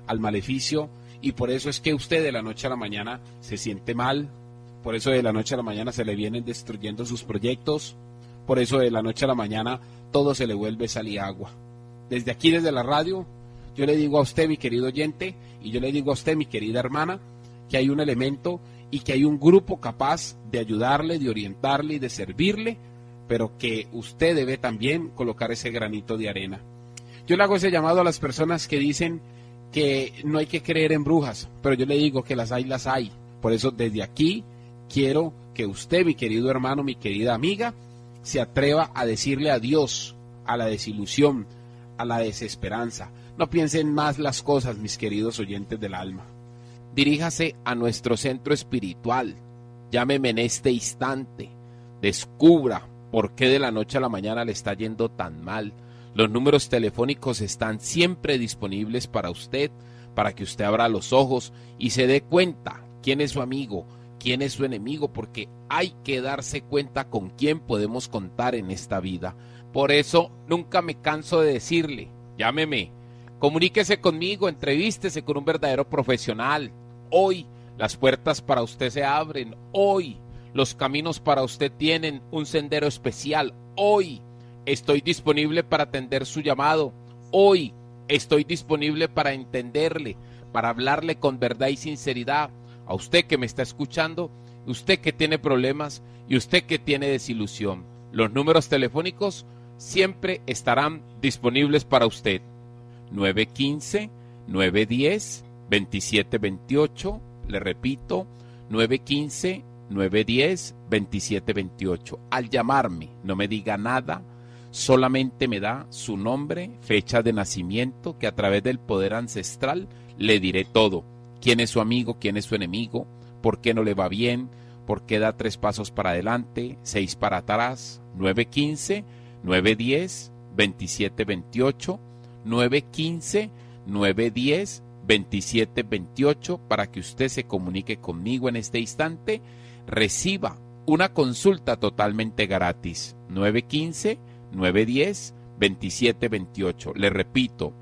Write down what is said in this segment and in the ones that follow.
al maleficio, y por eso es que usted de la noche a la mañana se siente mal, por eso de la noche a la mañana se le vienen destruyendo sus proyectos, por eso de la noche a la mañana todo se le vuelve sal y agua. Desde aquí, desde la radio, yo le digo a usted, mi querido oyente, y yo le digo a usted, mi querida hermana, que hay un elemento y que hay un grupo capaz de ayudarle, de orientarle y de servirle, pero que usted debe también colocar ese granito de arena. Yo le hago ese llamado a las personas que dicen que no hay que creer en brujas, pero yo le digo que las hay. Por eso desde aquí quiero que usted, mi querido hermano, mi querida amiga, se atreva a decirle adiós a la desilusión, a la desesperanza. No piensen más las cosas, mis queridos oyentes del alma. Diríjase a nuestro centro espiritual, llámeme en este instante, descubra por qué de la noche a la mañana le está yendo tan mal. Los números telefónicos están siempre disponibles para usted, para que usted abra los ojos y se dé cuenta quién es su amigo, quién es su enemigo, porque hay que darse cuenta con quién podemos contar en esta vida. Por eso nunca me canso de decirle, llámeme, comuníquese conmigo, entrevístese con un verdadero profesional. Hoy las puertas para usted se abren, hoy los caminos para usted tienen un sendero especial, hoy estoy disponible para atender su llamado, hoy estoy disponible para entenderle, para hablarle con verdad y sinceridad. A usted que me está escuchando, usted que tiene problemas y usted que tiene desilusión, los números telefónicos siempre estarán disponibles para usted. 915-910-2728, le repito, 915-910-2728. Al llamarme, no me diga nada, solamente me da su nombre, fecha de nacimiento, que a través del poder ancestral le diré todo. ¿Quién es su amigo? ¿Quién es su enemigo? ¿Por qué no le va bien? ¿Por qué da 3 pasos para adelante, 6 para atrás? 915-910-2728, 915-910-2728, para que usted se comunique conmigo en este instante. Reciba una consulta totalmente gratis. 915-910-2728. Le repito,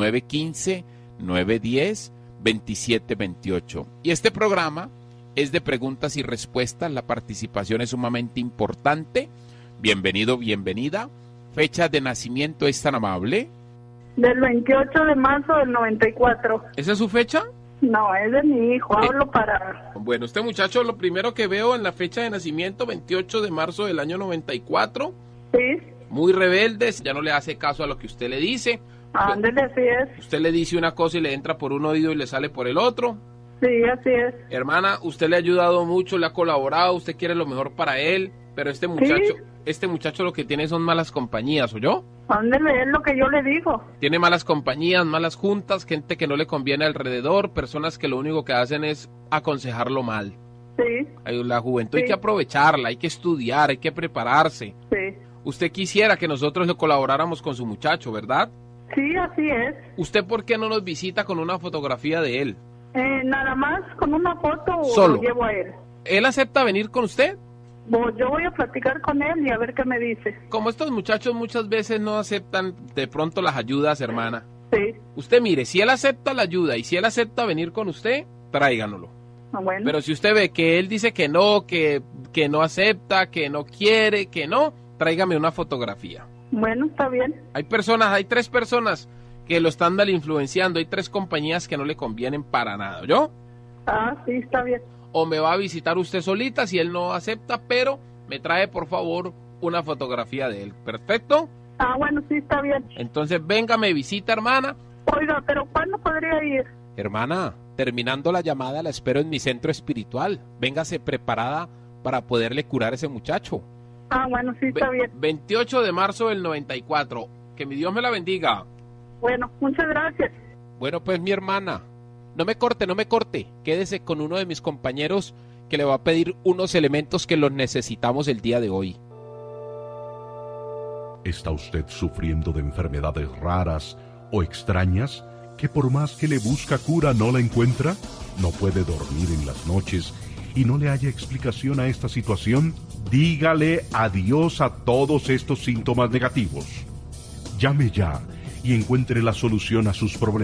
915-910-2728. Y este programa es de preguntas y respuestas. La participación es sumamente importante. Bienvenido, bienvenida. Fecha de nacimiento es tan amable. Del 28 de marzo del 94. ¿Esa es su fecha? No, es de mi hijo, hablo para... Bueno, este muchacho, lo primero que veo en la fecha de nacimiento, 28 de marzo del año 94. Sí. Muy rebelde, ya no le hace caso a lo que usted le dice. Ándele, así es. Usted le dice una cosa y le entra por un oído y le sale por el otro. Sí, así es. Hermana, usted le ha ayudado mucho, le ha colaborado, usted quiere lo mejor para él, pero este muchacho lo que tiene son malas compañías, ¿oyó? Ándele, es lo que yo le digo. Tiene malas compañías, malas juntas, gente que no le conviene alrededor, personas que lo único que hacen es aconsejarlo mal. Sí. La juventud Sí. hay que aprovecharla, hay que estudiar, hay que prepararse. Sí. Usted quisiera que nosotros le colaboráramos con su muchacho, ¿verdad? Sí, así es. ¿Usted por qué no nos visita con una fotografía de él? Nada más con una foto Solo. lo llevo a él. ¿Él acepta venir con usted? Yo voy a platicar con él y a ver qué me dice. Como estos muchachos muchas veces no aceptan de pronto las ayudas, hermana. Sí. Usted mire, si él acepta la ayuda y si él acepta venir con usted, tráiganoslo. Bueno. Pero si usted ve que él dice que no acepta, que no quiere, que no, tráigame una fotografía. Bueno, está bien. Hay 3 personas que lo están mal influenciando, hay 3 compañías que no le convienen para nada, ¿yo? Ah, sí, está bien. O me va a visitar usted solita si él no acepta, pero me trae por favor una fotografía de él. ¿Perfecto? Ah, bueno, sí, está bien. Entonces venga, me visita, hermana. Oiga, pero ¿cuándo podría ir? Hermana, terminando la llamada la espero en mi centro espiritual. Véngase preparada para poderle curar a ese muchacho. Ah, bueno, sí, está bien. 28 de marzo del 94. Que mi Dios me la bendiga. Bueno, muchas gracias. Bueno, pues mi hermana, no me corte. Quédese con uno de mis compañeros que le va a pedir unos elementos que los necesitamos el día de hoy. ¿Está usted sufriendo de enfermedades raras o extrañas que por más que le busca cura no la encuentra? ¿No puede dormir en las noches y no le haya explicación a esta situación? Dígale adiós a todos estos síntomas negativos. Llame ya y encuentre la solución a sus problemas.